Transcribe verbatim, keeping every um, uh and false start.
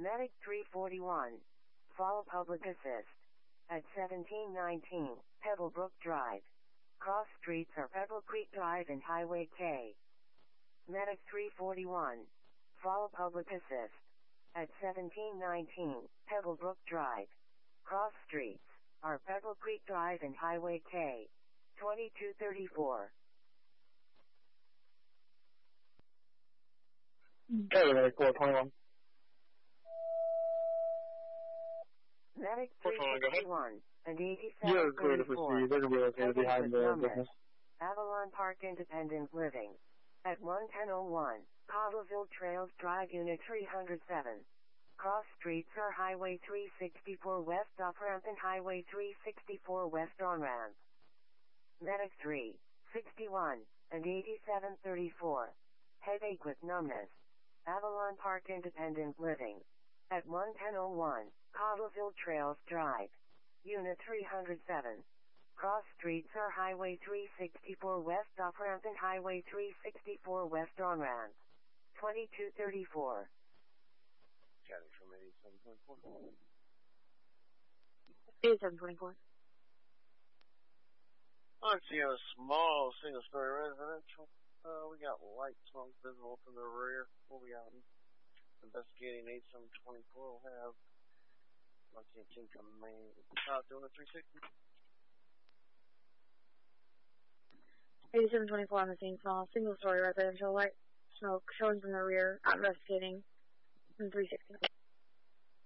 Medic three forty-one. Fall Public Assist. At seventeen nineteen, Pebblebrook Drive. Cross streets are Pebble Creek Drive and Highway K. Medic three forty-one. Fall Public Assist. At seventeen nineteen, Pebblebrook Drive. Cross streets are Pebble Creek Drive and Highway K. twenty-two thirty-four. Hey, Medic four twenty-one. Medic three sixty-one and eighty-seven You're clear to proceed. They're going to be located behind the business. Avalon Park Independent Living. At one ten oh one, Cottleville Trails Drive, Unit three hundred seven. Cross streets are Highway three sixty-four West off-ramp and Highway three sixty-four West on-ramp. Medic three sixty-one and eighty-seven thirty-four. Headache with numbness. Avalon Park Independent Living. At one ten oh one, Cottleville Trails Drive. Unit three hundred seven. Cross streets are Highway three sixty-four West off-ramp and Highway three sixty-four West on-ramp. twenty-two thirty-four. Chatting from eighty-seven twenty-four. eighty-seven twenty-four. Let's see, a small single-story residential. Uh, we got light smoke visible from the rear. We'll be out investigating eighty-seven twenty-four. We'll have Lexington Command out doing a three sixty. eighty-seven twenty-four on the scene, small single-story residential, light smoke showing from the rear, out investigating in three sixty.